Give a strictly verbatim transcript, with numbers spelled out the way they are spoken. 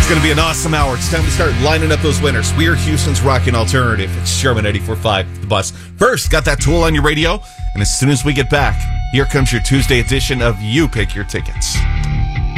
It's going to be an awesome hour. It's time to start lining up those winners. We are Houston's rocking alternative. It's Sherman eighty-four point five, The Bus. First, got that Tool on your radio. And as soon as we get back, here comes your Tuesday edition of You Pick Your Tickets.